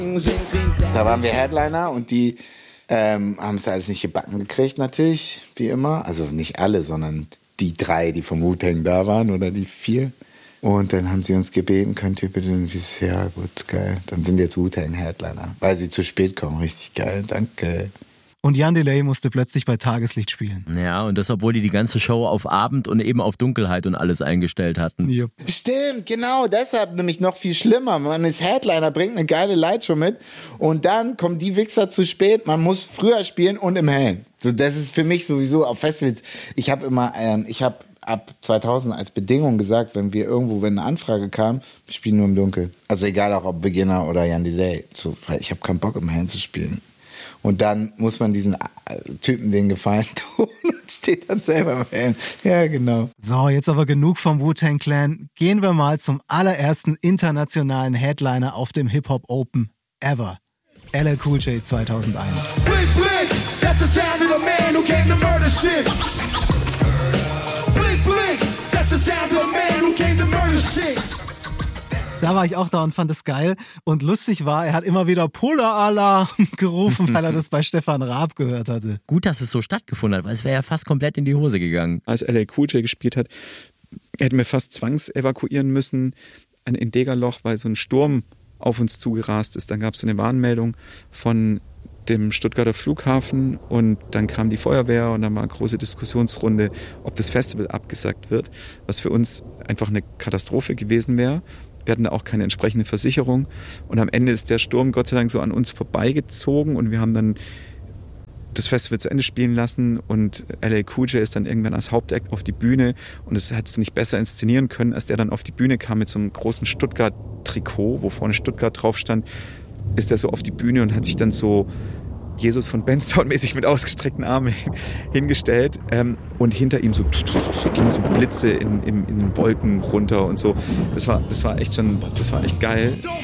Da waren wir Headliner und die haben es alles nicht gebacken gekriegt natürlich, wie immer. Also nicht alle, sondern die 3, die vom Wu-Tang da waren oder die 4. Und dann haben sie uns gebeten, könnt ihr bitte, ja gut, geil. Dann sind jetzt Wu-Tang-Headliner, weil sie zu spät kommen. Richtig geil, danke. Und Jan Delay musste plötzlich bei Tageslicht spielen. Ja, und das, obwohl die ganze Show auf Abend und eben auf Dunkelheit und alles eingestellt hatten. Yep. Stimmt, genau, deshalb nämlich noch viel schlimmer. Man ist Headliner, bringt eine geile Lightshow mit und dann kommen die Wichser zu spät, man muss früher spielen und im Hellen. So, das ist für mich sowieso auf Festivals. Ich habe ab 2000 als Bedingung gesagt, wenn eine Anfrage kam, wir spielen nur im Dunkeln. Also egal auch ob Beginner oder Jan Delay. So, weil ich habe keinen Bock im Hellen zu spielen. Und dann muss man diesen Typen den Gefallen tun und steht dann selber im Hellen. Ja, genau. So, jetzt aber genug vom Wu-Tang Clan. Gehen wir mal zum allerersten internationalen Headliner auf dem Hip-Hop Open ever. LL Cool J 2001. Blink, blink, that's the sound of the man who came to murder shit. Blink, blink, that's the sound of the man who came to murder shit. Da war ich auch da und fand es geil. Und lustig war, er hat immer wieder Polar-Alarm gerufen, weil er das bei Stefan Raab gehört hatte. Gut, dass es so stattgefunden hat, weil es wäre ja fast komplett in die Hose gegangen. Als LL Cool J gespielt hat, hätten wir fast zwangsevakuieren müssen in Degerloch, weil so ein Sturm auf uns zugerast ist. Dann gab es so eine Warnmeldung von dem Stuttgarter Flughafen und dann kam die Feuerwehr und dann war eine große Diskussionsrunde, ob das Festival abgesagt wird, was für uns einfach eine Katastrophe gewesen wäre. Wir hatten da auch keine entsprechende Versicherung und am Ende ist der Sturm Gott sei Dank so an uns vorbeigezogen und wir haben dann das Festival zu Ende spielen lassen und LL Cool J ist dann irgendwann als Hauptact auf die Bühne und es hat es nicht besser inszenieren können, als der dann auf die Bühne kam mit so einem großen Stuttgart-Trikot, wo vorne Stuttgart drauf stand, ist er so auf die Bühne und hat sich dann so Jesus von Benstown-mäßig mit ausgestreckten Armen hingestellt und hinter ihm so gingen so Blitze in Wolken runter und so. Das war echt geil.